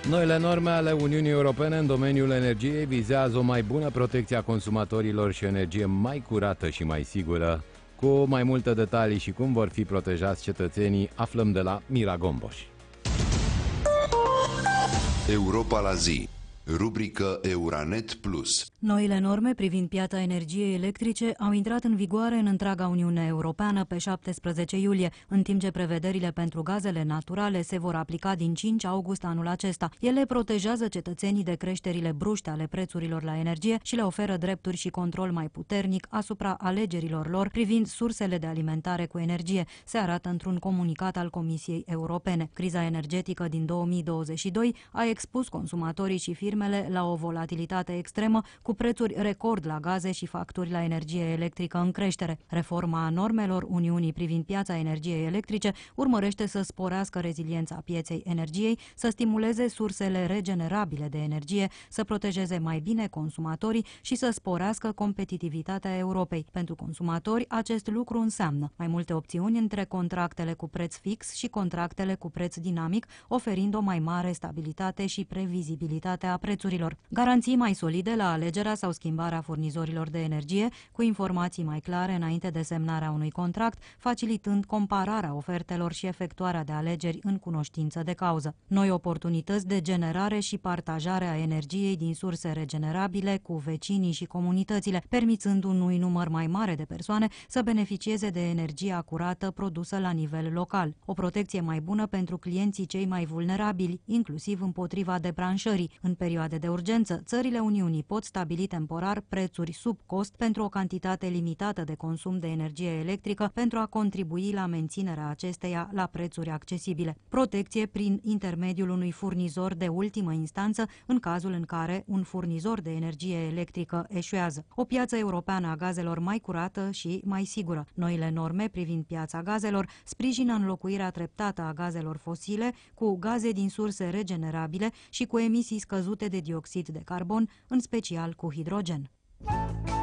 Noile norme ale Uniunii Europene în domeniul energiei vizează o mai bună protecție a consumatorilor și o energie mai curată și mai sigură. Cu mai multe detalii și cum vor fi protejați cetățenii, aflăm de la Mira Gomboș. Europa la zi. Rubrică Euranet Plus. Noile norme privind piața energiei electrice au intrat în vigoare în întreaga Uniune Europeană pe 17 iulie, în timp ce prevederile pentru gazele naturale se vor aplica din 5 august anul acesta. Ele protejează cetățenii de creșterile bruște ale prețurilor la energie și le oferă drepturi și control mai puternic asupra alegerilor lor privind sursele de alimentare cu energie, se arată într-un comunicat al Comisiei Europene. Criza energetică din 2022 a expus consumatorii și firmele la o volatilitate extremă, cu prețuri record la gaze și facturi la energie electrică în creștere. Reforma normelor Uniunii privind piața energiei electrice urmărește să sporească reziliența pieței energiei, să stimuleze sursele regenerabile de energie, să protejeze mai bine consumatorii și să sporească competitivitatea Europei. Pentru consumatori, acest lucru înseamnă mai multe opțiuni între contractele cu preț fix și contractele cu preț dinamic, oferind o mai mare stabilitate și previzibilitate a prețurilor. Garanții mai solide la alegerea sau schimbarea furnizorilor de energie, cu informații mai clare înainte de semnarea unui contract, facilitând compararea ofertelor și efectuarea de alegeri în cunoștință de cauză. Noi oportunități de generare și partajare a energiei din surse regenerabile cu vecinii și comunitățile, permițând unui număr mai mare de persoane să beneficieze de energia curată produsă la nivel local. O protecție mai bună pentru clienții cei mai vulnerabili, inclusiv împotriva debranșării. În perioade de urgență, țările Uniunii pot stabili temporar prețuri sub cost pentru o cantitate limitată de consum de energie electrică pentru a contribui la menținerea acesteia la prețuri accesibile. Protecție prin intermediul unui furnizor de ultimă instanță în cazul în care un furnizor de energie electrică eșuează. O piață europeană a gazelor mai curată și mai sigură. Noile norme privind piața gazelor sprijină înlocuirea treptată a gazelor fosile cu gaze din surse regenerabile și cu emisii scăzute de dioxid de carbon, în special cu hidrogen.